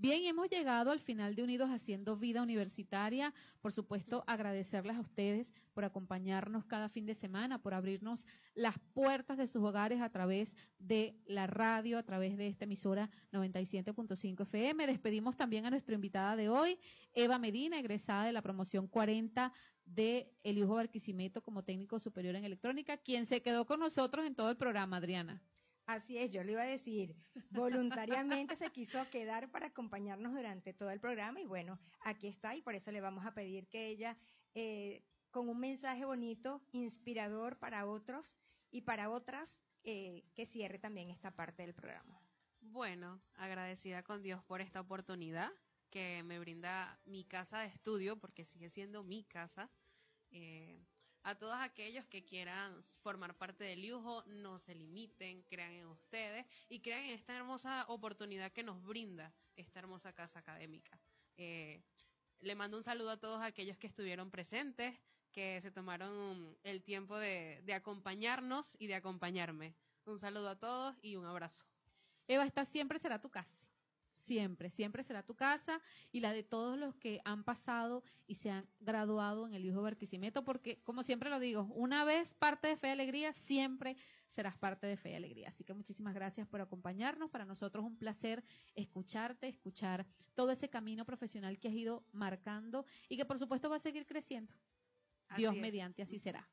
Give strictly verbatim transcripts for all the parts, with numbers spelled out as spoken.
Bien, y hemos llegado al final de Unidos Haciendo Vida Universitaria. Por supuesto, agradecerles a ustedes por acompañarnos cada fin de semana, por abrirnos las puertas de sus hogares a través de la radio, a través de esta emisora noventa y siete punto cinco F M. Despedimos también a nuestra invitada de hoy, Eva Medina, egresada de la promoción cuarenta de Eliujo Barquisimeto como técnico superior en electrónica, quien se quedó con nosotros en todo el programa, Adriana. Así es, yo le iba a decir, voluntariamente se quiso quedar para acompañarnos durante todo el programa y bueno, aquí está y por eso le vamos a pedir que ella, eh, con un mensaje bonito, inspirador para otros y para otras, eh, que cierre también esta parte del programa. Bueno, agradecida con Dios por esta oportunidad que me brinda mi casa de estudio, porque sigue siendo mi casa. Eh, A todos aquellos que quieran formar parte del Eliujo, no se limiten, crean en ustedes y crean en esta hermosa oportunidad que nos brinda esta hermosa casa académica. Eh, le mando un saludo a todos aquellos que estuvieron presentes, que se tomaron el tiempo de, de acompañarnos y de acompañarme. Un saludo a todos y un abrazo. Eva, esta siempre será tu casa. Siempre, siempre será tu casa y la de todos los que han pasado y se han graduado en el Eliujo Barquisimeto, porque como siempre lo digo, una vez parte de Fe y Alegría, siempre serás parte de Fe y Alegría. Así que muchísimas gracias por acompañarnos. Para nosotros es un placer escucharte, escuchar todo ese camino profesional que has ido marcando y que por supuesto va a seguir creciendo. Así Dios es. mediante, así será.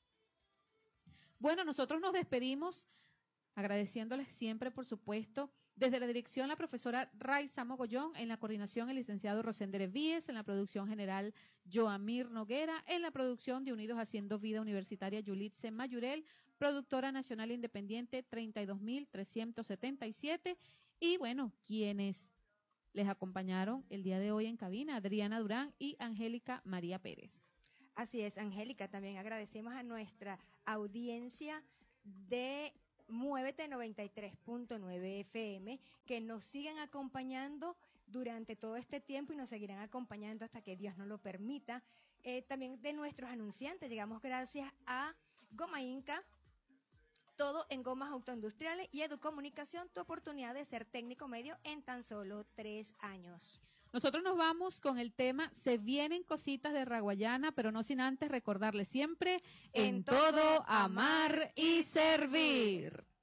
Bueno, nosotros nos despedimos agradeciéndoles siempre, por supuesto, desde la dirección la profesora Raiza Mogollón, en la coordinación el licenciado Rosender Víez, en la producción general Joamir Noguera, en la producción de Unidos Haciendo Vida Universitaria Yulitze Mayurel, productora nacional independiente treinta y dos mil trescientos setenta y siete, y bueno, quienes les acompañaron el día de hoy en cabina, Adriana Durán y Angélica María Pérez. Así es, Angélica, también agradecemos a nuestra audiencia de Muévete noventa y tres punto nueve F M, que nos sigan acompañando durante todo este tiempo y nos seguirán acompañando hasta que Dios nos lo permita. Eh, también de nuestros anunciantes, llegamos gracias a Goma Inca, todo en gomas autoindustriales, y Educomunicación, tu oportunidad de ser técnico medio en tan solo tres años. Nosotros nos vamos con el tema Se vienen cositas de Raguayana, pero no sin antes recordarles siempre, en, en todo, amar y servir.